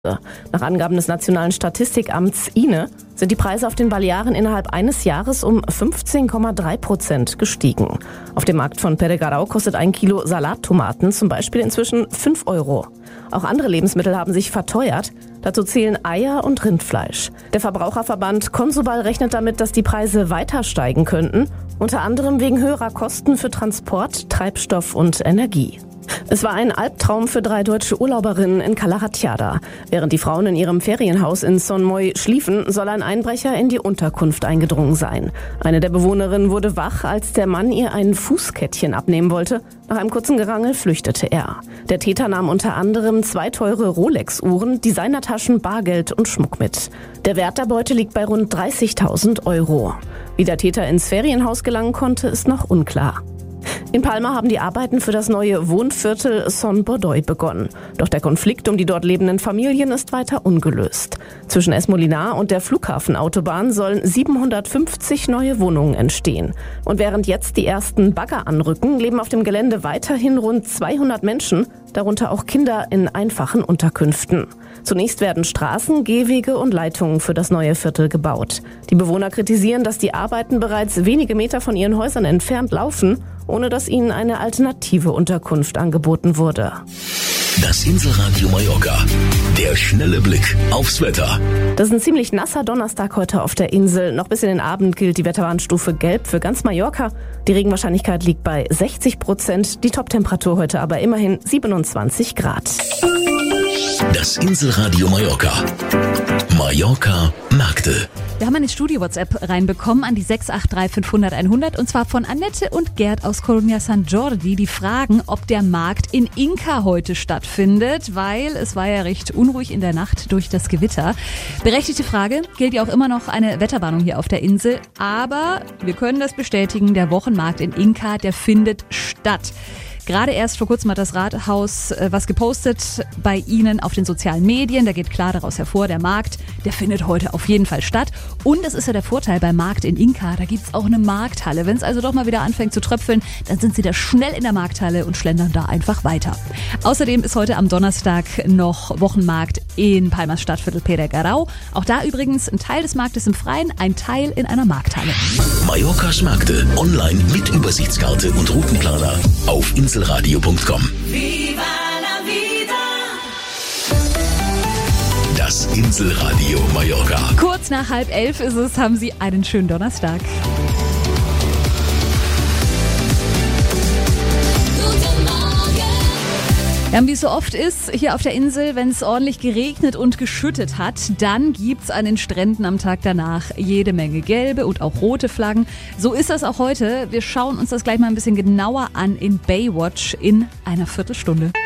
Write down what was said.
Nach Angaben des Nationalen Statistikamts INE sind die Preise auf den Balearen innerhalb eines Jahres um 15,3% gestiegen. Auf dem Markt von Peregarau kostet 1 Kilo Salattomaten zum Beispiel inzwischen 5 Euro. Auch andere Lebensmittel haben sich verteuert. Dazu zählen Eier und Rindfleisch. Der Verbraucherverband Consubal rechnet damit, dass die Preise weiter steigen könnten, unter anderem wegen höherer Kosten für Transport, Treibstoff und Energie. Es war ein Albtraum für 3 deutsche Urlauberinnen in Calaratiada. Während die Frauen in ihrem Ferienhaus in Son Moy schliefen, soll ein Einbrecher in die Unterkunft eingedrungen sein. Eine der Bewohnerinnen wurde wach, als der Mann ihr ein Fußkettchen abnehmen wollte. Nach einem kurzen Gerangel flüchtete er. Der Täter nahm unter anderem 2 teure Rolex-Uhren, Designertaschen, Bargeld und Schmuck mit. Der Wert der Beute liegt bei rund 30.000 Euro. Wie der Täter ins Ferienhaus gelangen konnte, ist noch unklar. In Palma haben die Arbeiten für das neue Wohnviertel Son Bordoy begonnen. Doch der Konflikt um die dort lebenden Familien ist weiter ungelöst. Zwischen Es Molinar und der Flughafenautobahn sollen 750 neue Wohnungen entstehen. Und während jetzt die ersten Bagger anrücken, leben auf dem Gelände weiterhin rund 200 Menschen, darunter auch Kinder in einfachen Unterkünften. Zunächst werden Straßen, Gehwege und Leitungen für das neue Viertel gebaut. Die Bewohner kritisieren, dass die Arbeiten bereits wenige Meter von ihren Häusern entfernt laufen, ohne dass ihnen eine alternative Unterkunft angeboten wurde. Das Inselradio Mallorca. Der schnelle Blick aufs Wetter. Das ist ein ziemlich nasser Donnerstag heute auf der Insel. Noch bis in den Abend gilt die Wetterwarnstufe Gelb für ganz Mallorca. Die Regenwahrscheinlichkeit liegt bei 60%. Die Toptemperatur heute aber immerhin 27 Grad. Das Inselradio Mallorca. Mallorca Märkte. Wir haben eine Studio-WhatsApp reinbekommen an die 683 500 100 und zwar von Annette und Gerd aus Colonia San Jordi. Die fragen, ob der Markt in Inca heute stattfindet, weil es war ja recht unruhig in der Nacht durch das Gewitter. Berechtigte Frage, gilt ja auch immer noch eine Wetterwarnung hier auf der Insel, aber wir können das bestätigen, der Wochenmarkt in Inca, der findet statt. Gerade erst vor kurzem hat das Rathaus was gepostet bei Ihnen auf den sozialen Medien. Da geht klar daraus hervor, der Markt, der findet heute auf jeden Fall statt. Und das ist ja der Vorteil beim Markt in Inca, da gibt's auch eine Markthalle. Wenn es also doch mal wieder anfängt zu tröpfeln, dann sind Sie da schnell in der Markthalle und schlendern da einfach weiter. Außerdem ist heute am Donnerstag noch Wochenmarkt in Palmas Stadtviertel Peregarau. Auch da übrigens ein Teil des Marktes im Freien, ein Teil in einer Markthalle. Mallorcas Märkte online mit Übersichtskarte und Routenplaner auf inselradio.com. Viva la vida. Das Inselradio Mallorca. Kurz nach 10:30 ist es, haben Sie einen schönen Donnerstag. Guten Morgen. Ja, und wie es so oft ist, hier auf der Insel, wenn es ordentlich geregnet und geschüttet hat, dann gibt's an den Stränden am Tag danach jede Menge gelbe und auch rote Flaggen. So ist das auch heute. Wir schauen uns das gleich mal ein bisschen genauer an in Baywatch in einer Viertelstunde.